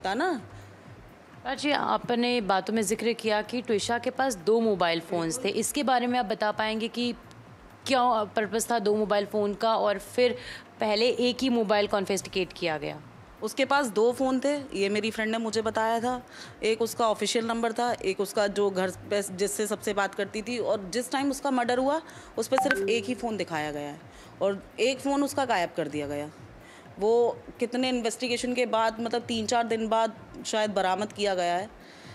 था ना। जी, आपने बातों में जिक्र किया कि ट्विशा के पास 2 मोबाइल फ़ोन्स थे। इसके बारे में आप बता पाएंगे कि क्या पर्पस था 2 मोबाइल फ़ोन का, और फिर पहले एक ही मोबाइल कॉन्फिस्केट किया गया? उसके पास 2 फ़ोन थे, ये मेरी फ्रेंड ने मुझे बताया था। एक उसका ऑफ़िशियल नंबर था, एक उसका जो घर पे जिससे सबसे बात करती थी, और जिस टाइम उसका मर्डर हुआ उस पे सिर्फ एक ही फ़ोन दिखाया गया है और एक फ़ोन उसका गायब कर दिया गया। वो कितने इन्वेस्टिगेशन के बाद, मतलब 3-4 दिन बाद शायद बरामद किया गया है।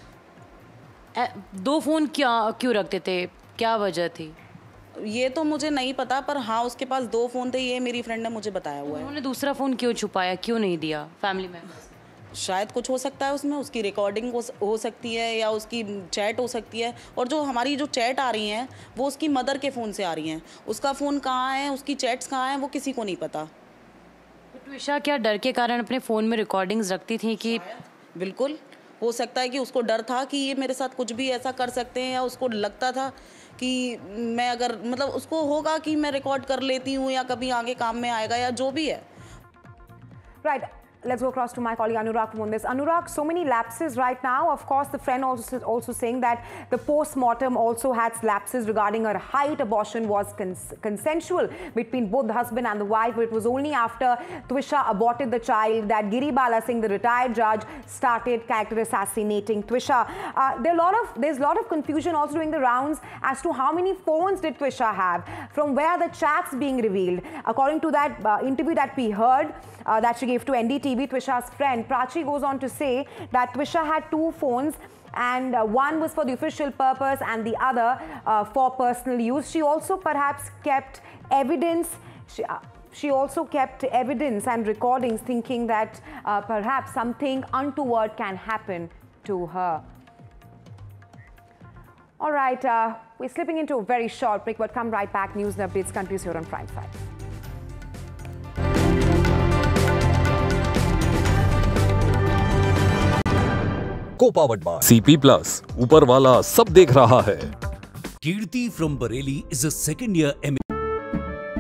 2 फ़ोन क्यों रखते थे? क्या वजह थी? ये तो मुझे नहीं पता, पर हाँ, उसके पास 2 फ़ोन थे, ये मेरी फ्रेंड ने मुझे बताया हुआ है। उन्होंने दूसरा फ़ोन क्यों छुपाया, क्यों नहीं दिया फैमिली मेंबर्स? शायद कुछ हो सकता है उसमें, उसकी रिकॉर्डिंग हो सकती है या उसकी चैट हो सकती है, और जो हमारी जो चैट आ रही हैं वो उसकी मदर के फ़ोन से आ रही हैं। उसका फ़ोन कहाँ है, उसकी चैट्स कहाँ हैं, वो किसी को नहीं पता। तो ट्विशा क्या डर के कारण अपने फ़ोन में रिकॉर्डिंग्स रखती थी कि? बिल्कुल, हो सकता है कि उसको डर था कि ये मेरे साथ कुछ भी ऐसा कर सकते हैं, या उसको लगता था कि मैं अगर, मतलब उसको होगा कि मैं रिकॉर्ड कर लेती हूँ या कभी आगे काम में आएगा या जो भी है। Right. Let's go across to my colleague Anurag on this. Anurag, so many lapses right now. Of course, the friend also saying that the post-mortem also had lapses regarding her height. Abortion was consensual between both the husband and the wife. But it was only after Twisha aborted the child that Giri Bala Singh, the retired judge, started character assassinating Twisha. There's a lot of confusion also doing the rounds as to how many phones did Twisha have, from where the chats being revealed. According to that interview that we heard that she gave to NDTV, Twisha's friend Prachi goes on to say that Twisha had 2 phones, and one was for the official purpose and the other for personal use. She also perhaps kept evidence. She also kept evidence and recordings, thinking that perhaps something untoward can happen to her. All right, we're slipping into a very short break, but come right back. News and updates countries here on Prime 5. Co-powered by CP Plus. ऊपर वाला सब देख रहा है. Kirti from Bareilly is a second-year MA.